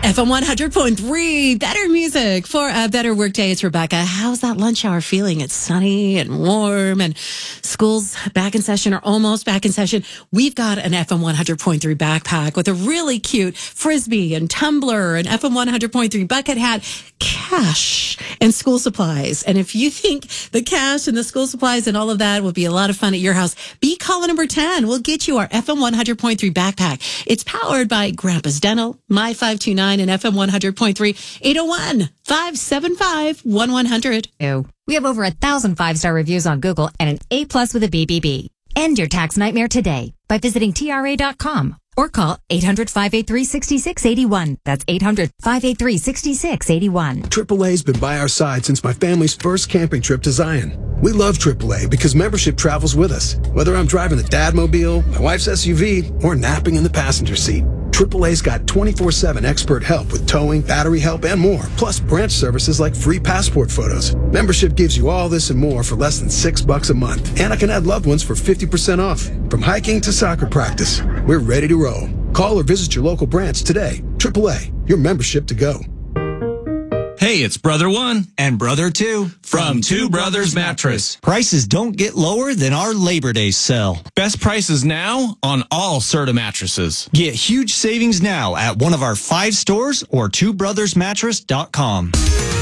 FM 100.3, better music for a better workday. It's Rebecca. How's that lunch hour feeling? It's sunny and warm and school's back in session or almost back in session. We've got an FM 100.3 backpack with a really cute frisbee and tumbler and FM 100.3 bucket hat, cash and school supplies. And if you think the cash and the school supplies and all of that will be a lot of fun at your house, be caller number 10. We'll get you our FM 100.3 backpack. It's powered by Grandpa's Dental, My 529 and FM 100.3, 801-575-1100. We have over 1,000 5-star reviews on Google and an A+ with a BBB. End your tax nightmare today by visiting TRA.com or call 800-583-6681. That's 800-583-6681. AAA's been by our side since my family's first camping trip to Zion. We love AAA because membership travels with us. Whether I'm driving the Dadmobile, my wife's SUV, or napping in the passenger seat, AAA's got 24/7 expert help with towing, battery help, and more. Plus branch services like free passport photos. Membership gives you all this and more for less than $6 a month. And I can add loved ones for 50% off. From hiking to soccer practice, we're ready to roll. Call or visit your local branch today. AAA, your membership to go. Hey, it's Brother One and Brother Two from Two Brothers Mattress. Prices don't get lower than our Labor Day sale. Best prices now on all Serta mattresses. Get huge savings now at one of our 5 stores or twobrothersmattress.com.